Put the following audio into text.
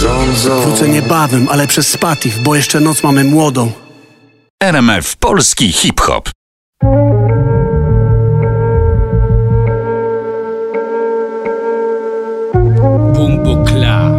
Wrócę niebawem, ale przez Spatif, bo jeszcze noc mamy młodą. RMF Polski Hip-Hop. Bumbo Kla.